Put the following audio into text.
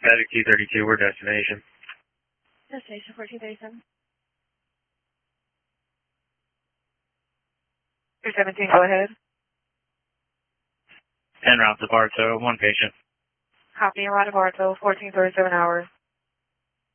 Static 232, we're destination. Destination 1437. 217, go ahead. 10 routes to Bartow, 1 patient. Copy, and route to Bartow, 1437 hours.